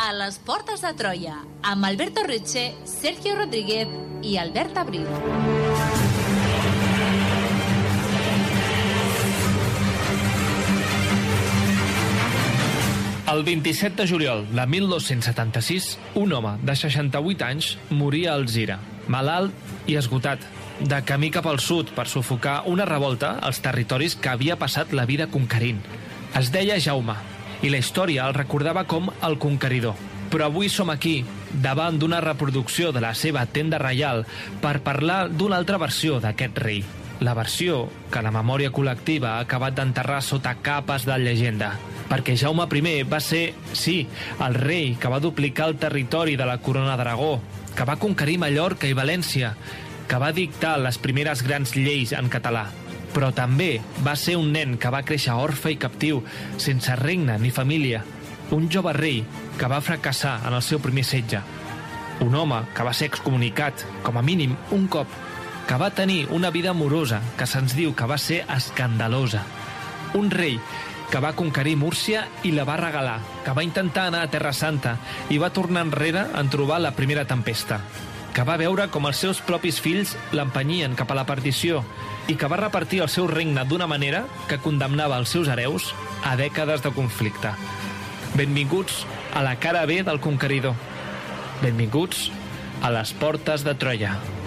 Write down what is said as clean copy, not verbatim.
a les portes de Troia, amb Alberto Reche, Sergio Rodríguez i Albert Abril. El 27 de juliol de 1276, un home de 68 anys moria a Alzira, malalt i esgotat, de camí cap al sud per sufocar una revolta als territoris que havia passat la vida conquerint. Es deia Jaume, i la història el recordava com el conqueridor. Però avui som aquí, davant d'una reproducció de la seva tenda reial, per parlar d'una altra versió d'aquest rei. La versió que la memòria col·lectiva ha acabat d'enterrar sota capes de llegenda. Perquè Jaume I va ser, sí, el rei que va duplicar el territori de la Corona d'Aragó, que va conquerir Mallorca i València, que va dictar les primeres grans lleis en català. Però també va ser un nen que va créixer orfe i captiu, sense regne ni família. Un jove rei que va fracassar en el seu primer setge. Un home que va ser excomunicat, com a mínim un cop, que va tenir una vida amorosa que se'ns diu que va ser escandalosa. Un rei que va conquerir Múrcia i la va regalar, que va intentar anar a Terra Santa i va tornar enrere en trobar la primera tempesta, que va veure com els seus propis fills l'empenyien cap a la perdició i que va repartir el seu regne d'una manera que condemnava els seus hereus a dècades de conflicte. Benvinguts a la cara B del conqueridor. Benvinguts a les portes de Troia.